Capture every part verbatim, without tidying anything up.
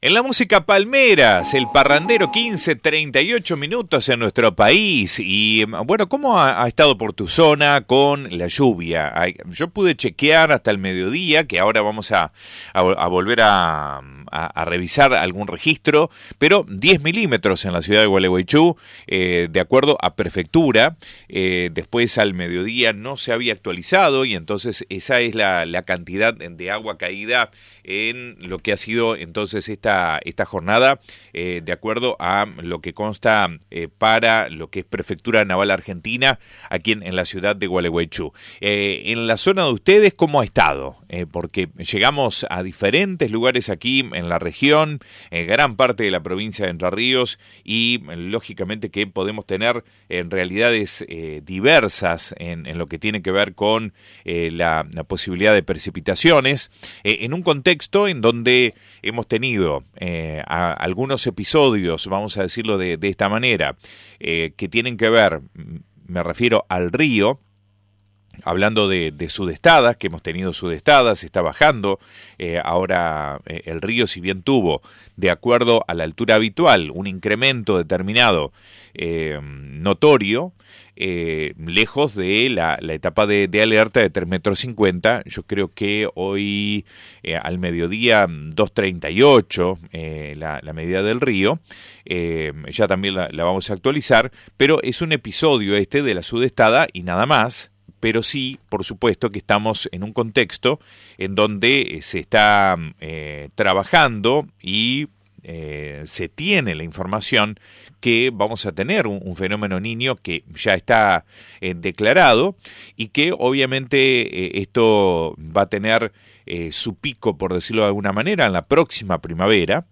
En la música Palmeras, el parrandero, quince treinta y ocho minutos en nuestro país. Y bueno, ¿cómo ha, ha estado por tu zona con la lluvia? Yo pude chequear hasta el mediodía, que ahora vamos a, a, a volver a, a, a revisar algún registro, pero diez milímetros en la ciudad de Gualeguaychú, eh, de acuerdo a prefectura. Eh, después al mediodía no se había actualizado y entonces esa es la, la cantidad de agua caída en lo que ha sido entonces esta, esta jornada, eh, de acuerdo a lo que consta eh, para lo que es Prefectura Naval Argentina, aquí en, en la ciudad de Gualeguaychú. Eh, en la zona de ustedes, ¿cómo ha estado? Eh, porque llegamos a diferentes lugares aquí en la región, eh, gran parte de la provincia de Entre Ríos, y lógicamente que podemos tener en realidades eh, diversas en, en lo que tiene que ver con eh, la, la posibilidad de precipitaciones, eh, en un contexto en donde hemos tenido eh, a, algunos episodios, vamos a decirlo de, de esta manera, eh, que tienen que ver, me refiero al río, hablando de, de sudestadas, que hemos tenido sudestadas, está bajando, eh, ahora eh, el río, si bien tuvo, de acuerdo a la altura habitual, un incremento determinado eh, notorio, Eh, lejos de la, la etapa de, de alerta de tres metros cincuenta, yo creo que hoy eh, al mediodía dos treinta y ocho eh, la, la medida del río, eh, ya también la, la vamos a actualizar, pero es un episodio este de la sudestada y nada más. Pero sí, por supuesto que estamos en un contexto en donde se está eh, trabajando y eh, se tiene la información que vamos a tener un, un fenómeno Niño que ya está eh, declarado y que obviamente eh, esto va a tener eh, su pico, por decirlo de alguna manera, en la próxima primavera.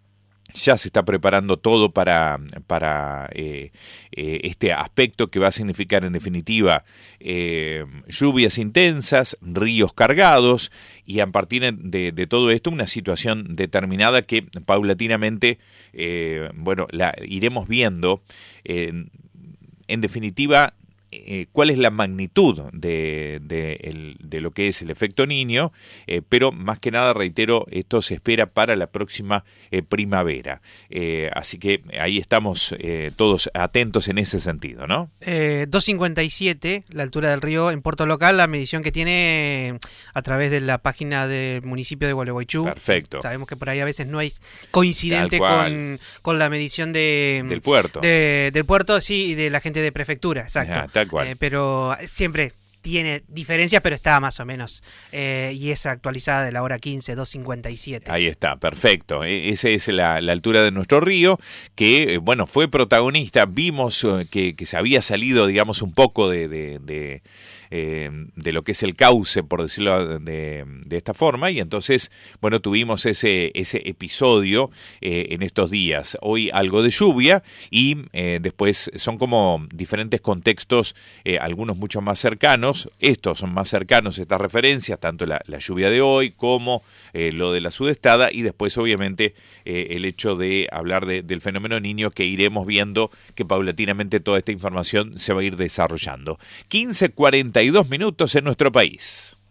Ya se está preparando todo para, para eh, eh, este aspecto que va a significar en definitiva eh, lluvias intensas, ríos cargados y a partir de, de todo esto una situación determinada que paulatinamente eh, bueno, la iremos viendo. Eh, en definitiva, Eh, cuál es la magnitud de, de, el, de lo que es el efecto Niño, eh, pero más que nada, reitero, esto se espera para la próxima eh, primavera. Eh, así que ahí estamos eh, todos atentos en ese sentido, ¿no? Eh, dos cincuenta y siete, la altura del río en Puerto Local, la medición que tiene a través de la página del municipio de Gualeguaychú. Perfecto. Sabemos que por ahí a veces no hay coincidente con, con la medición de, del puerto. De, del puerto, sí, y de la gente de prefectura, exacto. Ya, tal cual. Eh, pero siempre tiene diferencias, pero está más o menos. Eh, y es actualizada de la hora quince, dos cincuenta y siete. Ahí está, perfecto. E- esa es la, la altura de nuestro río, que, bueno, fue protagonista. Vimos eh, que, que se había salido, digamos, un poco de... de, de Eh, de lo que es el cauce, por decirlo de, de esta forma, y entonces, bueno, tuvimos ese, ese episodio eh, en estos días. Hoy algo de lluvia y eh, después son como diferentes contextos, eh, algunos mucho más cercanos. Estos son más cercanos, estas referencias, tanto la, la lluvia de hoy como eh, lo de la sudestada, y después obviamente eh, el hecho de hablar de, del fenómeno Niño, que iremos viendo que paulatinamente toda esta información se va a ir desarrollando. quince cuarenta y dos minutos en nuestro país.